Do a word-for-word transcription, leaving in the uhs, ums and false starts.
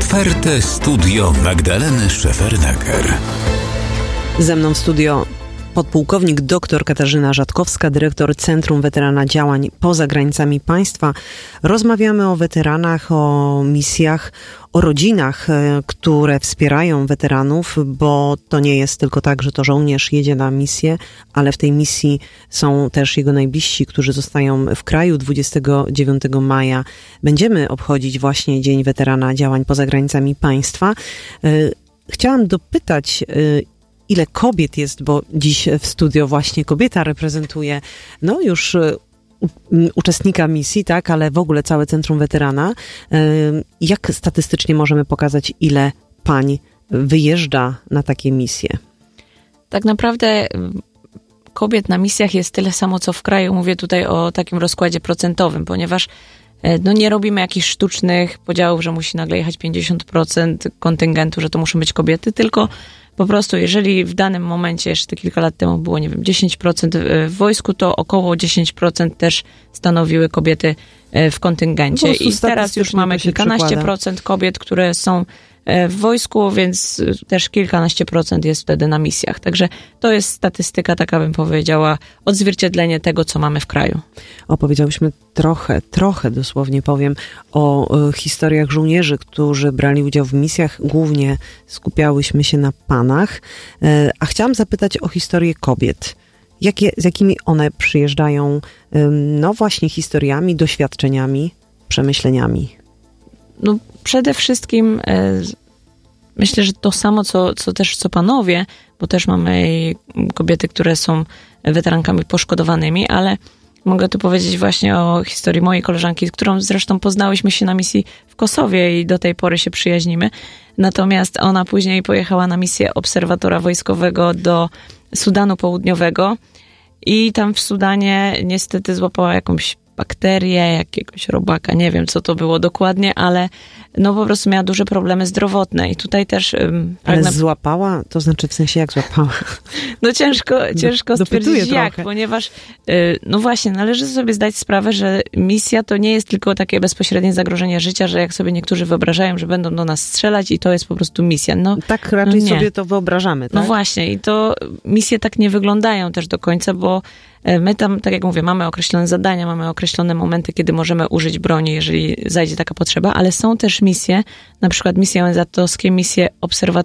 Otwarte studio Magdaleny Szefernaker. Ze mną w studio podpułkownik dr Katarzyna Rzatkowska, dyrektor Centrum Weterana Działań Poza Granicami Państwa. Rozmawiamy o weteranach, o misjach, o rodzinach, które wspierają weteranów, bo to nie jest tylko tak, że to żołnierz jedzie na misję, ale w tej misji są też jego najbliżsi, którzy zostają w kraju. dwudziestego dziewiątego maja będziemy obchodzić właśnie Dzień Weterana Działań Poza Granicami Państwa. Chciałam dopytać, ile kobiet jest, bo dziś w studio właśnie kobieta reprezentuje, no już uczestnika misji, tak, ale w ogóle całe Centrum Weterana. Jak statystycznie możemy pokazać, ile pań wyjeżdża na takie misje? Tak naprawdę kobiet na misjach jest tyle samo, co w kraju. Mówię tutaj o takim rozkładzie procentowym, ponieważ no nie robimy jakichś sztucznych podziałów, że musi nagle jechać pięćdziesiąt procent kontyngentu, że to muszą być kobiety, tylko po prostu jeżeli w danym momencie, jeszcze kilka lat temu było, nie wiem, dziesięć procent w wojsku, to około dziesięć procent też stanowiły kobiety w kontyngencie. I teraz już mamy kilkanaście przykłada. procent kobiet, które są w wojsku, więc też kilkanaście procent jest wtedy na misjach. Także to jest statystyka, taka bym powiedziała, odzwierciedlenie tego, co mamy w kraju. Opowiedziałyśmy trochę, trochę dosłownie powiem, o historiach żołnierzy, którzy brali udział w misjach. Głównie skupiałyśmy się na panach. A chciałam zapytać o historię kobiet. Jakie, z jakimi one przyjeżdżają, no właśnie historiami, doświadczeniami, przemyśleniami? No przede wszystkim e, myślę, że to samo, co, co też co panowie, bo też mamy kobiety, które są weterankami poszkodowanymi, ale mogę tu powiedzieć właśnie o historii mojej koleżanki, z którą zresztą poznałyśmy się na misji w Kosowie i do tej pory się przyjaźnimy. Natomiast ona później pojechała na misję obserwatora wojskowego do Sudanu Południowego i tam w Sudanie niestety złapała jakąś bakterię, jakiegoś robaka, nie wiem co to było dokładnie, ale no po prostu miała duże problemy zdrowotne i tutaj też... Um, ale pragnę... złapała? To znaczy w sensie jak złapała? No ciężko, ciężko Do, stwierdzić jak, trochę. ponieważ y, no właśnie, należy sobie zdać sprawę, że misja to nie jest tylko takie bezpośrednie zagrożenie życia, że jak sobie niektórzy wyobrażają, że będą do nas strzelać i to jest po prostu misja. No, tak raczej no sobie to wyobrażamy, tak? No właśnie i to misje tak nie wyglądają też do końca, bo my tam, tak jak mówię, mamy określone zadania, mamy określone momenty, kiedy możemy użyć broni, jeżeli zajdzie taka potrzeba, ale są też misje, na przykład misje O N Z-owskie, misje obserwa-